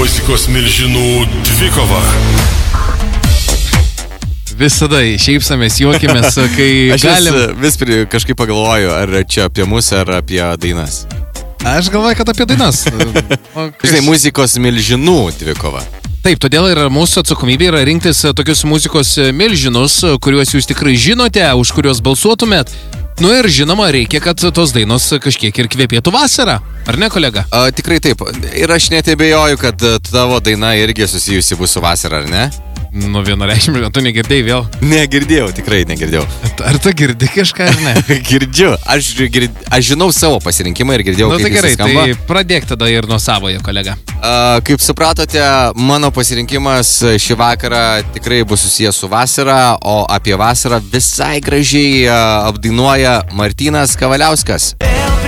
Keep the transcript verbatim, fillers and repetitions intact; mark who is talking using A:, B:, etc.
A: Muzikos milžinų dvikova.
B: Visada šeipsamės, juokimės, kai
C: Aš
B: galim.
C: vis, vis pri- kažkaip pagalvoju, ar čia apie mus, ar apie dainas.
B: Aš galvoju, kad apie dainas. O, kas-
C: Žinai, muzikos milžinų dvikova.
B: Taip, todėl ir mūsų atsakomybė yra rinktis tokius muzikos milžinus, kuriuos jūs tikrai žinote, už kuriuos balsuotumėt. Nu ir žinoma, reikia, kad tos dainos kažkiek ir kvepėtų vasarą. Ar ne, kolega?
C: A, tikrai taip. Ir aš net abejoju, kad a, tavo daina irgi susijusi bus su vasara, ar ne?
B: Nu, vienareikšmiškai, tu negirdėjai vėl.
C: Negirdėjau, tikrai negirdėjau.
B: Ar tu girdi kažką, ar ne?
C: Girdžiu. Aš, gird... aš žinau savo pasirinkimą ir girdėjau,
B: Nu, tai
C: kaip
B: gerai,
C: jis skamba.
B: tai pradėk tada ir nuo savojo, kolega.
C: A, kaip supratote, mano pasirinkimas šį vakarą tikrai bus susijęs su vasara, o apie vasarą visai gražiai a, apdainuoja Martynas Kavaliauskas.